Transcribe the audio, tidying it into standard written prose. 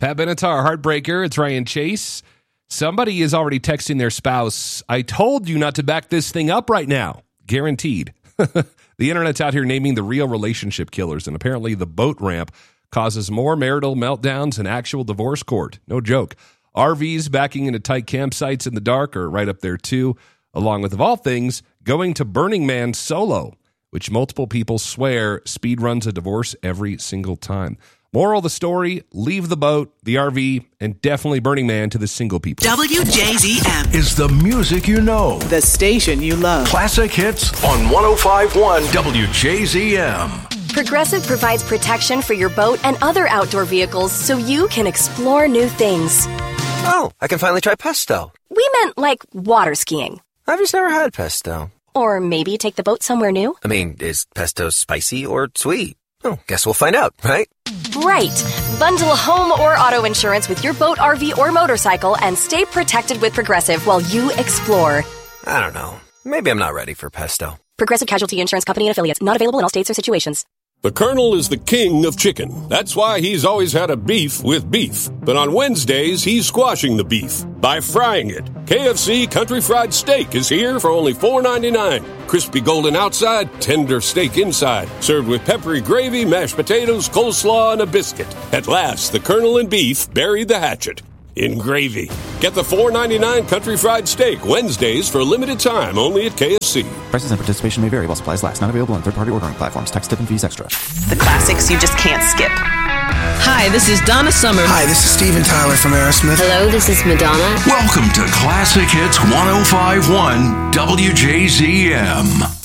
Pat Benatar, Heartbreaker. It's Ryan Chase. Somebody is already texting their spouse, I told you not to back this thing up right now. Guaranteed. The internet's out here naming the real relationship killers, and apparently the boat ramp causes more marital meltdowns than actual divorce court. No joke. RVs backing into tight campsites in the dark are right up there too, along with, of all things, going to Burning Man solo, which multiple people swear speedruns a divorce every single time. Moral of the story, leave the boat, the RV, and definitely Burning Man to the single people. WJZM is the music you know. The station you love. Classic hits on 105.1 WJZM. Progressive provides protection for your boat and other outdoor vehicles so you can explore new things. Oh, I can finally try pesto. We meant like water skiing. I've just never had pesto. Or maybe take the boat somewhere new. I mean, is pesto spicy or sweet? Oh, guess we'll find out, right? Right. Bundle home or auto insurance with your boat, RV, or motorcycle and stay protected with Progressive while you explore. I don't know. Maybe I'm not ready for pesto. Progressive Casualty Insurance Company and Affiliates. Not available in all states or situations. The Colonel is the king of chicken. That's why he's always had a beef with beef. But on Wednesdays, he's squashing the beef by frying it. KFC Country Fried Steak is here for only $4.99. Crispy golden outside, tender steak inside. Served with peppery gravy, mashed potatoes, coleslaw, and a biscuit. At last, the Colonel and beef buried the hatchet in gravy. Get the $4.99 Country Fried Steak Wednesdays for a limited time only at KFC. Prices and participation may vary while supplies last. Not available on third-party ordering platforms. Tax, tip, and fees extra. The classics you just can't skip. Hi, this is Donna Summer. Hi, this is Steven Tyler from Aerosmith. Hello, this is Madonna. Welcome to Classic Hits 105.1 WJZM.